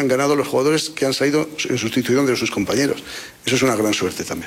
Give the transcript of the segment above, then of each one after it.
han ganado los jugadores que han salido en sustitución de sus compañeros. Eso es una gran suerte también.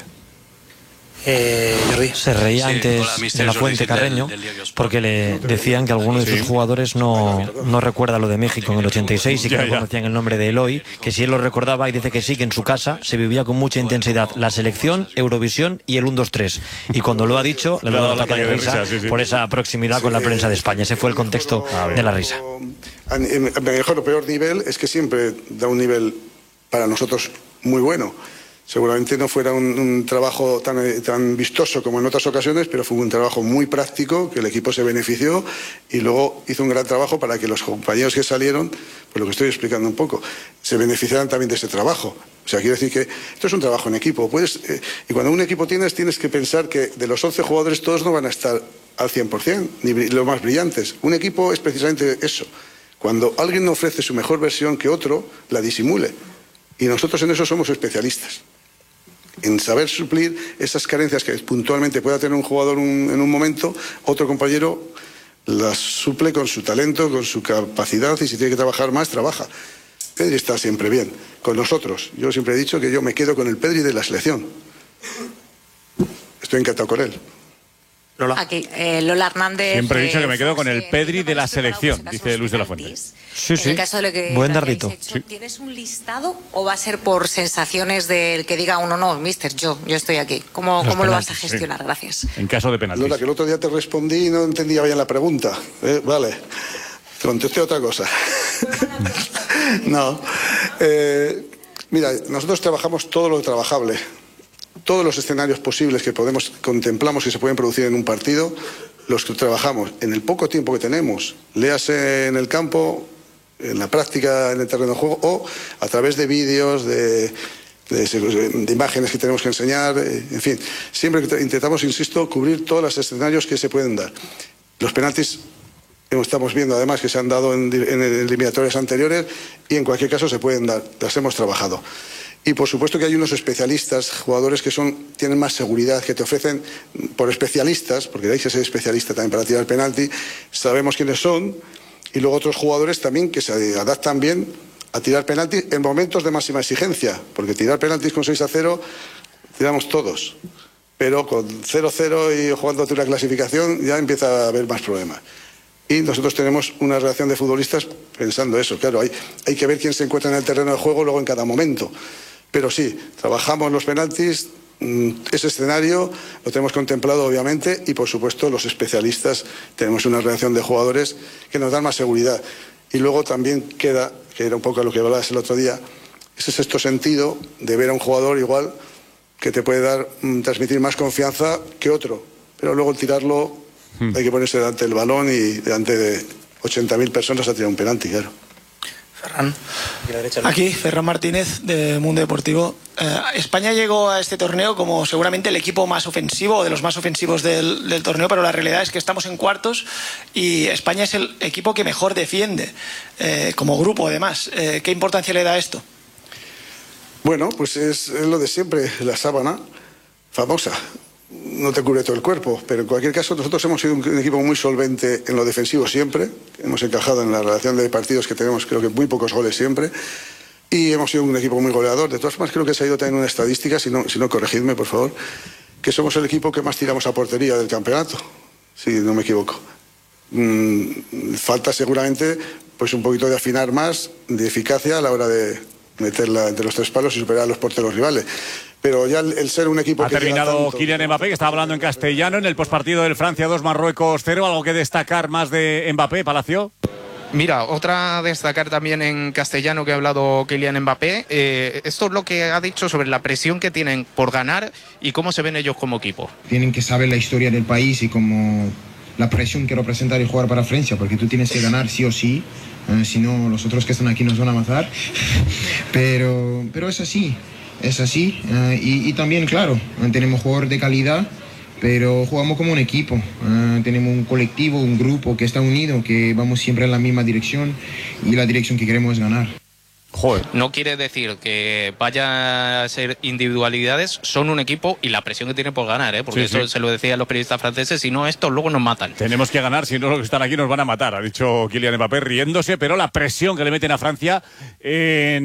Se reía antes de la Fuente Carreño porque le decían que algunos de sus jugadores no recuerda lo de México en el 86 y que no conocían el nombre de Eloy, que si él lo recordaba, y dice que sí, que en su casa se vivía con mucha intensidad la selección, Eurovisión y el 1-2-3. Y cuando lo ha dicho, le ha dado ataque de risa por esa proximidad con la prensa de España. Ese fue el contexto de la risa. A mejor o peor nivel es que siempre da un nivel para nosotros muy bueno. Seguramente no fuera un trabajo tan vistoso como en otras ocasiones, pero fue un trabajo muy práctico, que el equipo se benefició y luego hizo un gran trabajo para que los compañeros que salieron, pues lo que estoy explicando un poco, se beneficiaran también de ese trabajo. O sea, quiero decir que esto es un trabajo en equipo. Y cuando un equipo tienes que pensar que de los 11 jugadores todos no van a estar al 100%, ni los más brillantes. Un equipo es precisamente eso. Cuando alguien ofrece su mejor versión que otro, la disimule. Y nosotros en eso somos especialistas. En saber suplir esas carencias que puntualmente pueda tener un jugador en un momento, otro compañero las suple con su talento, con su capacidad, y si tiene que trabajar más, trabaja. Pedri está siempre bien, con nosotros. Yo siempre he dicho que yo me quedo con el Pedri de la selección. Estoy encantado con él. Lola. Aquí, Lola Hernández. Siempre he dicho que me quedo con el Pedri de la selección, dice Luis de la Fuente. Sí. En el caso de lo que Buen dardito. ¿Tienes un listado o va a ser por sensaciones del que diga uno, no, mister, yo estoy aquí? ¿Cómo lo vas a gestionar? Gracias. En caso de penaltis. Lola, que el otro día te respondí y no entendía bien la pregunta. Vale, te contesté otra cosa. No. Mira, nosotros trabajamos todo lo trabajable. Todos los escenarios posibles que contemplamos que se pueden producir en un partido, los que trabajamos en el poco tiempo que tenemos, léase en el campo, en la práctica, en el terreno de juego, o a través de vídeos, de imágenes que tenemos que enseñar, en fin. Siempre intentamos, insisto, cubrir todos los escenarios que se pueden dar. Los penaltis estamos viendo además que se han dado en eliminatorias anteriores y en cualquier caso se pueden dar, las hemos trabajado. Y por supuesto que hay unos especialistas, jugadores que tienen más seguridad, que te ofrecen por especialistas, porque hay que ser especialista también para tirar penalti, sabemos quiénes son, y luego otros jugadores también que se adaptan bien a tirar penalti en momentos de máxima exigencia, porque tirar penaltis con 6-0 tiramos todos, pero con 0-0 y jugándote una clasificación ya empieza a haber más problemas. Y nosotros tenemos una relación de futbolistas pensando eso, claro, hay que ver quién se encuentra en el terreno de juego luego en cada momento. Pero sí, trabajamos los penaltis, ese escenario lo tenemos contemplado obviamente y por supuesto los especialistas tenemos una relación de jugadores que nos dan más seguridad. Y luego también queda, que era un poco lo que hablabas el otro día, ese sexto sentido de ver a un jugador igual que te puede transmitir más confianza que otro. Pero luego el tirarlo hay que ponerse delante del balón y delante de 80.000 personas a tirar un penalti, claro. Ferran. Aquí, Ferran Martínez, de Mundo Deportivo. España llegó a este torneo como seguramente el equipo más ofensivo, de los más ofensivos del torneo, pero la realidad es que estamos en cuartos y España es el equipo que mejor defiende, como grupo además. ¿Qué importancia le da esto? Bueno, pues es lo de siempre, la sábana famosa. No te cubre todo el cuerpo, pero en cualquier caso nosotros hemos sido un equipo muy solvente en lo defensivo siempre, hemos encajado en la relación de partidos que tenemos, creo que muy pocos goles siempre, y hemos sido un equipo muy goleador. De todas formas creo que se ha ido también una estadística, si no corregidme por favor, que somos el equipo que más tiramos a portería del campeonato, si no me equivoco. Falta seguramente pues un poquito de afinar más, de eficacia a la hora de meterla entre los tres palos y superar a los porteros rivales. Pero ya el ser un equipo ha terminado Kylian Mbappé, que estaba hablando en castellano en el postpartido del Francia 2, Marruecos 0. ¿Algo que destacar más de Mbappé, Palacio? Mira, otra a destacar también en castellano que ha hablado Kylian Mbappé, esto es lo que ha dicho sobre la presión que tienen por ganar y cómo se ven ellos como equipo. Tienen que saber la historia del país y como la presión que representa el jugar para Francia, porque tú tienes que ganar sí o sí, si no los otros que están aquí nos van a matar, pero es así. Es así, y también, claro, tenemos jugadores de calidad, pero jugamos como un equipo. Tenemos un colectivo, un grupo que está unido, que vamos siempre en la misma dirección y la dirección que queremos es ganar. Joder. No quiere decir que vaya a ser individualidades, son un equipo y la presión que tienen por ganar, porque sí, eso se lo decían los periodistas franceses, si no estos luego nos matan. Tenemos que ganar, si no los que están aquí nos van a matar, ha dicho Kylian Mbappé riéndose, pero la presión que le meten a Francia en